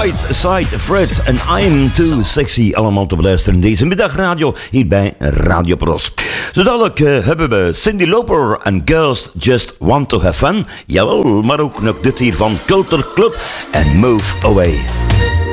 Right Side Fred en I'm Too Sexy. Allemaal te beluisteren in deze middagradio hier bij Radio Pros. Zo dadelijk hebben we Cyndi Lauper en Girls Just Want To Have Fun. Jawel, maar ook nog dit hier van Culture Club en Move Away.